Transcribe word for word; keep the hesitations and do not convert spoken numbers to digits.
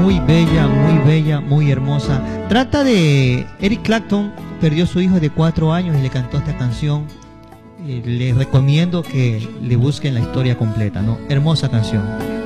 Muy bella, muy bella, muy hermosa. Trata de Eric Clapton, perdió a su hijo de cuatro años y le cantó esta canción. Eh, les recomiendo que le busquen la historia completa, ¿no? Hermosa canción.